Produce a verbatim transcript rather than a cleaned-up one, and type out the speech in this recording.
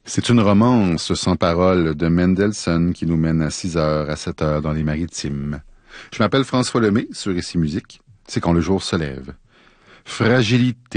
C'est une romance sans parole de Mendelssohn qui nous mène à six heures à sept heures dans les Maritimes. Je m'appelle François Lemay, sur Ici Musique. C'est quand le jour se lève. Fragilité.